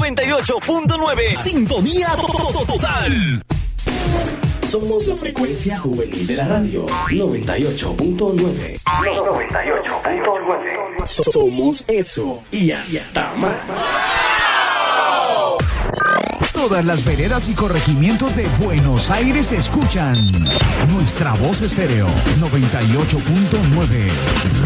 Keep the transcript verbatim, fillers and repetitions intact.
noventa y ocho punto nueve. Sintonía total. Somos la frecuencia juvenil de la radio. noventa y ocho punto nueve. noventa y ocho punto nueve. Somos eso y hasta más. Todas las veredas y corregimientos de Buenos Aires escuchan Nuestra Voz Estéreo noventa y ocho punto nueve.